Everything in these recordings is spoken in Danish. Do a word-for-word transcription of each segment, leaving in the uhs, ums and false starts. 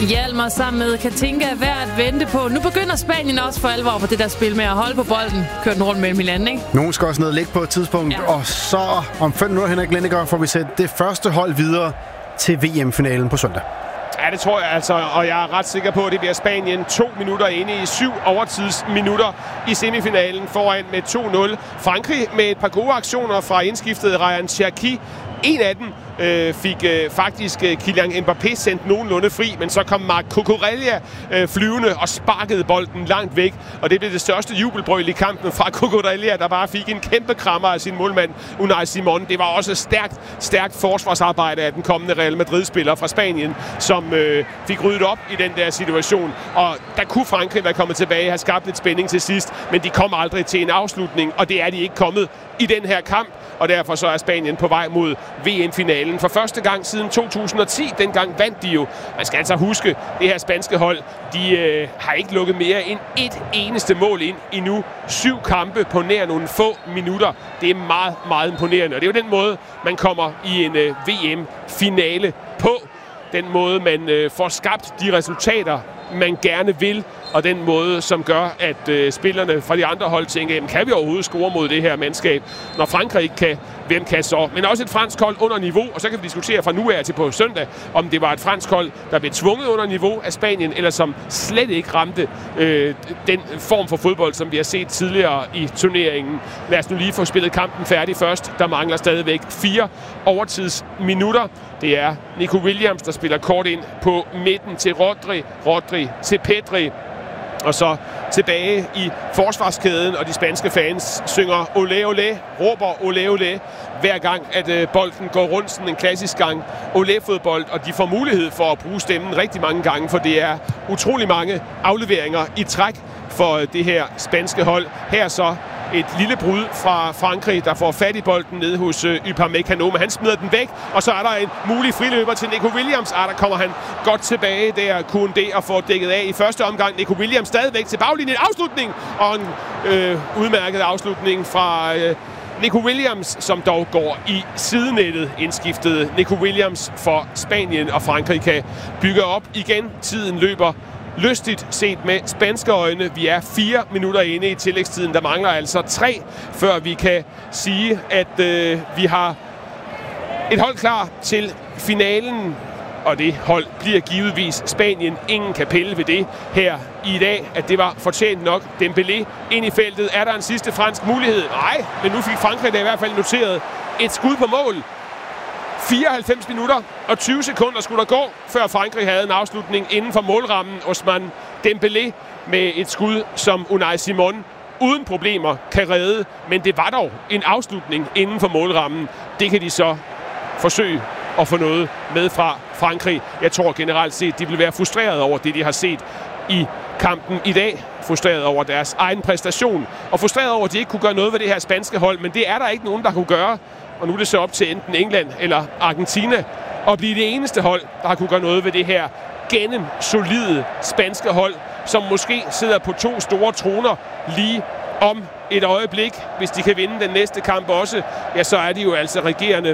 Hjalmar sammen med Katinka er værd at vente på. Nu begynder Spanien også for alvor på det der spil med at holde på bolden. Køre den rundt mellem hinanden, ikke? Nogen skal også ned og ligge på et tidspunkt. Ja. Og så om fem minutter, Henrik Lindegaard, får vi sætte det første hold videre til V M-finalen på søndag. Ja, det tror jeg altså, og jeg er ret sikker på, at det bliver Spanien to minutter inde i syv overtidsminutter i semifinalen foran med to nul. Frankrig med et par gode aktioner fra indskiftet Ryan Cherki. En af dem øh, fik øh, faktisk øh, Kylian Mbappé sendt nogenlunde fri, men så kom Marc Cucurella øh, flyvende og sparkede bolden langt væk. Og det blev det største jubelbrøl i kampen fra Cucurella, der bare fik en kæmpe krammer af sin målmand Unai Simon. Det var også stærkt, stærkt forsvarsarbejde af den kommende Real Madrid-spiller fra Spanien, som øh, fik ryddet op i den der situation. Og der kunne Frankrig være kommet tilbage have skabt lidt spænding til sidst, men de kom aldrig til en afslutning, og det er de ikke kommet i den her kamp. Og derfor så er Spanien på vej mod V M-finalen for første gang siden to tusind og ti. Dengang vandt de jo. Man skal altså huske, det her spanske hold, de øh, har ikke lukket mere end et eneste mål ind i nu. Syv kampe på nær nogle få minutter. Det er meget, meget imponerende. Og det er jo den måde, man kommer i en øh, V M-finale på. Den måde, man øh, får skabt de resultater, man gerne vil, og den måde, som gør, at øh, spillerne fra de andre hold tænker, jamen, kan vi overhovedet score mod det her mandskab? Når Frankrig ikke kan, hvem kan så? Men også et fransk hold under niveau, og så kan vi diskutere fra nu af til på søndag, om det var et fransk hold, der blev tvunget under niveau af Spanien, eller som slet ikke ramte øh, den form for fodbold, som vi har set tidligere i turneringen. Lad os nu lige få spillet kampen færdig først. Der mangler stadigvæk fire overtidsminutter. Det er Nico Williams, der spiller kort ind på midten til Rodri, Rodri til Pedri. Og så tilbage i forsvarskæden, og de spanske fans synger olé olé, råber olé olé, hver gang at øh, bolden går rundt, sådan en klassisk gang olé-fodbold, og de får mulighed for at bruge stemmen rigtig mange gange, for det er utrolig mange afleveringer i træk for øh, det her spanske hold. Her så et lille brud fra Frankrig, der får fat i bolden nede hos øh, Upamecano, men han smider den væk, og så er der en mulig friløber til Nico Williams. Ah, der kommer han godt tilbage der, Koundé, og får dækket af i første omgang. Nico Williams stadigvæk til baglinjen. Afslutning, og en øh, udmærket afslutning fra øh, Nico Williams, som dog går i sidenettet. Indskiftet Nico Williams for Spanien, og Frankrig kan bygge op igen. Tiden løber lystigt set med spanske øjne. Vi er fire minutter inde i tillægstiden. Der mangler altså tre, før vi kan sige, at øh, vi har et hold klar til finalen. Og det hold bliver givetvis Spanien. Ingen kan pille ved det her i dag, at det var fortjent nok. Dembélé ind i feltet. Er der en sidste fransk mulighed? Nej, men nu fik Frankrig da i hvert fald noteret et skud på mål. fireoghalvfems minutter og tyve sekunder skulle der gå, før Frankrig havde en afslutning inden for målrammen. Ousmane Dembélé med et skud, som Unai Simon uden problemer kan redde. Men det var dog en afslutning inden for målrammen. Det kan de så forsøge at få noget med fra Frankrig. Jeg tror generelt set, de vil være frustreret over det, de har set i kampen i dag. Frustreret over deres egen præstation. Og frustreret over, at de ikke kunne gøre noget ved det her spanske hold. Men det er der ikke nogen, der kunne gøre. Og nu er det så op til enten England eller Argentina at blive det eneste hold, der har kunne gøre noget ved det her gennem solide spanske hold, som måske sidder på to store troner lige om et øjeblik. Hvis de kan vinde den næste kamp også, ja, så er de jo altså regerende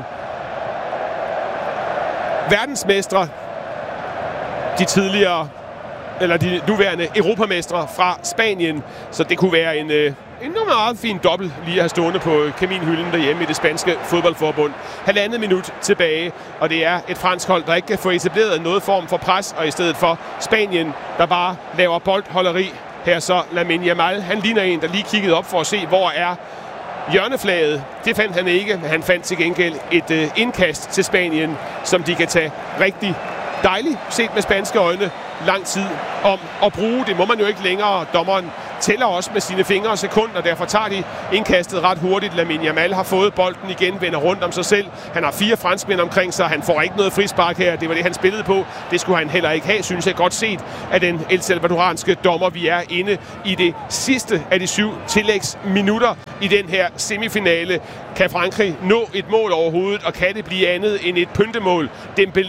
verdensmestre. De tidligere, eller de nuværende europamestre fra Spanien. Så det kunne være en... Øh, En meget fin dobbelt lige at have stående på kaminhylden derhjemme i det spanske fodboldforbund. Halvandet minut tilbage, og det er et fransk hold, der ikke kan få etableret noget form for pres, og i stedet for Spanien, der bare laver boldholderi. Her så Lamine Yamal, han ligner en, der lige kiggede op for at se, hvor er hjørneflaget. Det fandt han ikke, men han fandt til gengæld et øh, indkast til Spanien, som de kan tage rigtig dejligt, set med spanske øjne, lang tid om at bruge. Det må man jo ikke længere. Dommeren tæller også med sine fingre og sekunder, derfor tager de indkastet ret hurtigt. Lamine Yamal har fået bolden igen, vender rundt om sig selv. Han har fire franskmænd omkring sig, han får ikke noget frispark her. Det var det, han spillede på. Det skulle han heller ikke have, synes jeg godt set af den El Salvadoranske dommer. Vi er inde i det sidste af de syv tillægsminutter i den her semifinale. Kan Frankrig nå et mål overhovedet, og kan det blive andet end et pyntemål? Dembélé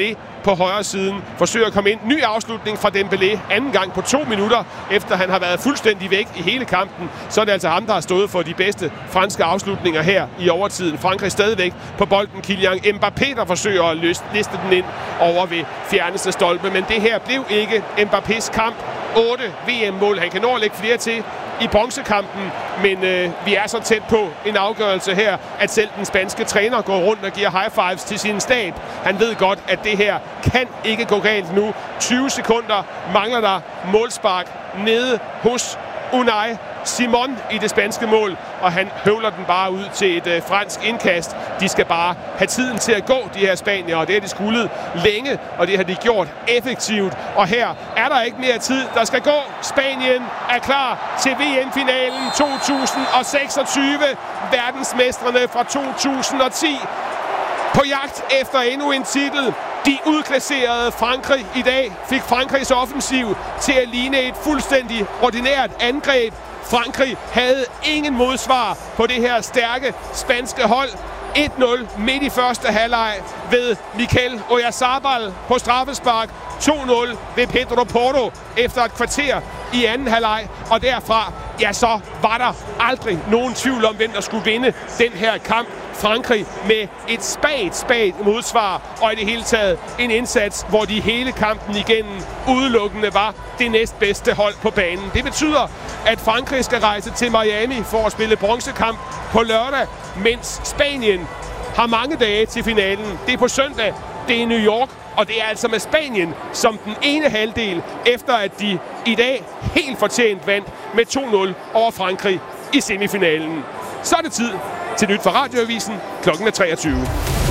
på højre siden. Forsøger at komme ind. Ny afslutning fra Dembélé. Anden gang på to minutter, efter han har været fuldstændig væk i hele kampen. Så er det altså ham, der har stået for de bedste franske afslutninger her i overtiden. Frankrig stadigvæk på bolden. Kylian Mbappé, der forsøger at liste den ind over ved fjerneste stolpe. Men det her blev ikke Mbappés kamp. otte V M-mål. Han kan nå at lægge flere til i bronzekampen, men øh, vi er så tæt på en afgørelse her, at selv den spanske træner går rundt og giver high fives til sin stab. Han ved godt, at det her kan ikke gå galt nu. tyve sekunder mangler der målspark nede hos Unai Simon i det spanske mål, og han høvler den bare ud til et øh, fransk indkast. De skal bare have tiden til at gå, de her spanier, og det har de skuldet længe, og det har de gjort effektivt. Og her er der ikke mere tid, der skal gå. Spanien er klar til V M-finalen to tusind seksogtyve. Verdensmestrene fra to tusind og ti på jagt efter endnu en titel. De udklasserede Frankrig i dag, fik Frankrigs offensiv til at ligne et fuldstændig ordinært angreb. Frankrig havde ingen modsvar på det her stærke spanske hold. et nul midt i første halvleg ved Mikel Oyarzabal på straffespark. to nul ved Pedro Porro efter et kvarter i anden halvleg. Og derfra, ja, så var der aldrig nogen tvivl om, hvem der skulle vinde den her kamp. Frankrig med et spagt, spagt modsvar, og i det hele taget en indsats, hvor de hele kampen igennem udelukkende var det næstbedste hold på banen. Det betyder, at Frankrig skal rejse til Miami for at spille bronzekamp på lørdag, mens Spanien har mange dage til finalen. Det er på søndag, det er New York, og det er altså med Spanien som den ene halvdel, efter at de i dag helt fortjent vandt med to nul over Frankrig i semifinalen. Så er det tid til nyt fra Radioavisen. Klokken er treogtyve.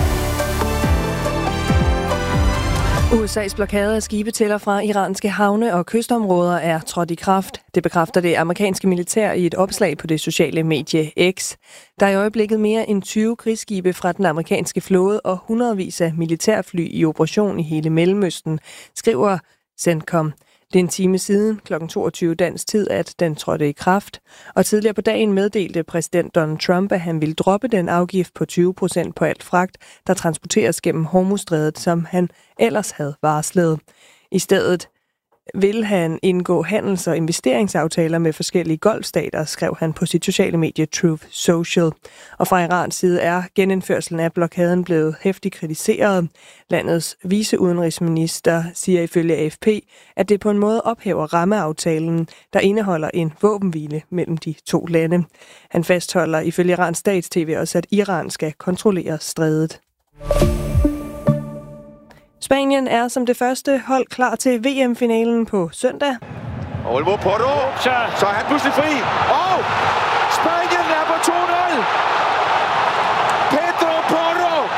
U S A's blokade af skibe til og fra iranske havne og kystområder er trådt i kraft. Det bekræfter det amerikanske militær i et opslag på det sociale medie X. Der er i øjeblikket mere end tyve krigsskibe fra den amerikanske flåde og hundredvis af militærfly i operation i hele Mellemøsten, skriver CENTCOM. Det er en time siden, klokken toogtyve dansk tid, at den trådte i kraft. Og tidligere på dagen meddelte præsident Donald Trump, at han ville droppe den afgift på tyve procent på alt fragt, der transporteres gennem Hormuzstrædet, som han ellers havde varslet. I stedet vil han indgå handels- og investeringsaftaler med forskellige golfstater, skrev han på sit sociale medie Truth Social. Og fra Irans side er genindførselen af blokaden blevet heftigt kritiseret. Landets viceudenrigsminister siger ifølge A F P, at det på en måde ophæver rammeaftalen, der indeholder en våbenhvile mellem de to lande. Han fastholder ifølge Irans stats-tv også, at Iran skal kontrollere strædet. Spanien er som det første hold klar til V M-finalen på søndag. Olmo Porro, så er han pludselig fri. Og Spanien er på to nul. Pedro Porro.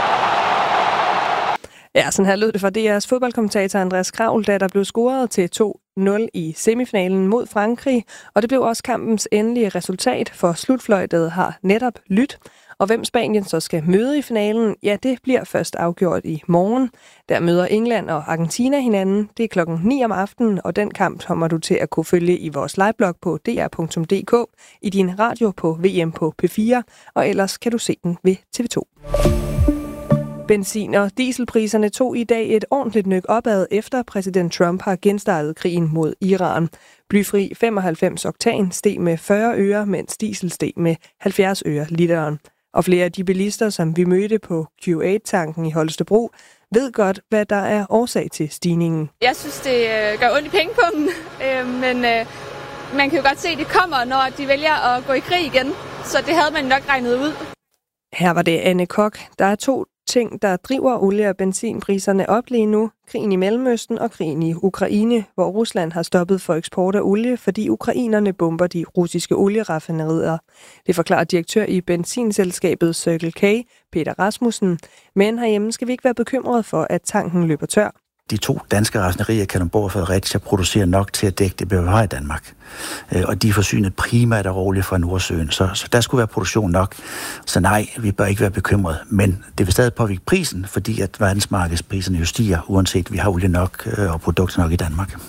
Ja, sådan her lød det fra D R's fodboldkommentator Andreas Kravl, da der blev scoret til to nul i semifinalen mod Frankrig. Og det blev også kampens endelige resultat, for slutfløjtet har netop lyttet. Og hvem Spanien så skal møde i finalen, ja, det bliver først afgjort i morgen. Der møder England og Argentina hinanden. Det er klokken ni om aftenen, og den kamp kommer du til at kunne følge i vores liveblog på d r punktum d k, i din radio på V M på P fire, og ellers kan du se den ved T V to. Benzin- og dieselpriserne tog i dag et ordentligt nyk opad, efter præsident Trump har genstartet krigen mod Iran. Blyfri femoghalvfems oktan steg med fyrre øre, mens diesel steg med halvfjerds øre literen. Og flere af de bilister, som vi mødte på Q otte-tanken i Holstebro, ved godt, hvad der er årsag til stigningen. Jeg synes, det gør ondt i pengepungen, men man kan jo godt se, at det kommer, når de vælger at gå i krig igen. Så det havde man nok regnet ud. Her var det Anne Kok. Der er to ting, der driver olie- og benzinpriserne op lige nu. Krigen i Mellemøsten og krigen i Ukraine, hvor Rusland har stoppet for eksport af olie, fordi ukrainerne bomber de russiske olieraffinaderier. Det forklarer direktør i benzinselskabet Circle K, Peter Rasmussen. Men herhjemme skal vi ikke være bekymrede for, at tanken løber tør. De to danske raffinaderier, Kalundborg og Fredericia, producerer nok til at dække det behov, vi har i Danmark. Og de er forsynet primært af olie fra Nordsøen, så, så der skulle være produktion nok. Så nej, vi bør ikke være bekymrede. Men det vil stadig påvirke prisen, fordi at verdensmarkedspriserne jo stiger, uanset vi har olie nok og produkter nok i Danmark.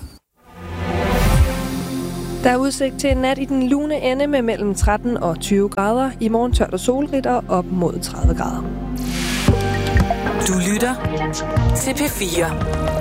Der er udsigt til en nat i den lune ende med mellem tretten og tyve grader. I morgen tørt og solrigt og op mod tredive grader. Du lytter til P fire.